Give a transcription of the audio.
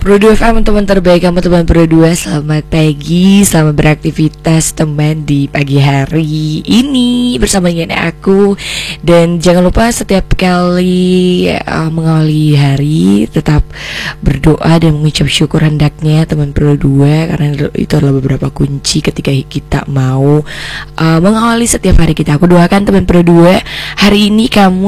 Pro 2 FM, teman terbaik kamu, teman Pro 2. Selamat pagi, selamat beraktivitas teman di pagi hari ini bersama dengan aku. Dan jangan lupa setiap kali mengawali hari tetap berdoa dan mengucap syukur hendaknya teman Pro 2, karena itu adalah beberapa kunci ketika kita mau mengawali setiap hari kita. Aku doakan teman Pro 2, hari ini kamu